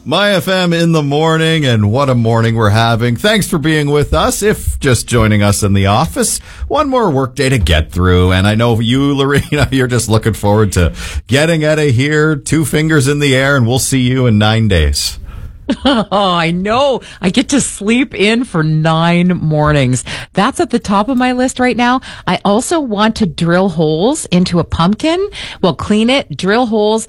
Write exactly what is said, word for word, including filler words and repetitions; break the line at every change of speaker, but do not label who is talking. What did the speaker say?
My F M in the morning, and what a morning we're having. Thanks for being with us. If just joining us in the office, one more workday to get through. And I know you, Lorena, you're just looking forward to getting out of here, two fingers in the air, and we'll see you in nine days.
Oh, I know. I get to sleep in for nine mornings. That's at the top of my list right now. I also want to drill holes into a pumpkin. Well, clean it, drill holes,